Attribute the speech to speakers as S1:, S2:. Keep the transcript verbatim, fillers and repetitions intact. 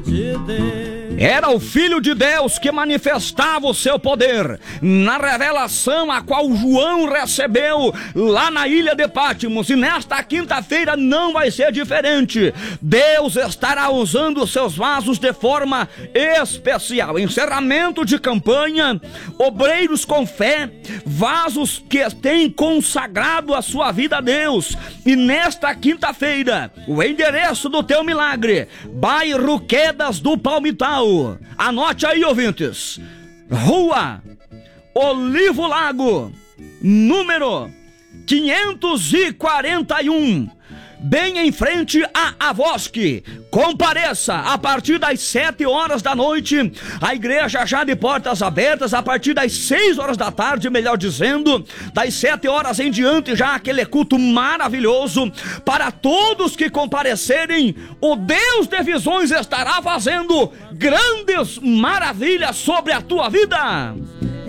S1: Era o Filho de Deus que manifestava o seu poder na revelação a qual João recebeu lá na ilha de Pátimos, e nesta quinta-feira não vai ser diferente. Deus estará usando os seus vasos de forma especial. Encerramento de campanha, obreiros com fé, vasos que têm consagrado a sua vida a Deus. E nesta quinta-feira, o endereço do teu milagre, bairro Quedas do Palmital. Anote aí, ouvintes: Rua Olivo Lago, número quinhentos e quarenta e um, bem em frente a Avosque. Compareça a partir das sete horas da noite. A igreja já de portas abertas a partir das seis horas da tarde, melhor dizendo, das sete horas em diante, já aquele culto maravilhoso. Para todos que comparecerem, o Deus de visões estará fazendo grandes maravilhas sobre a tua vida.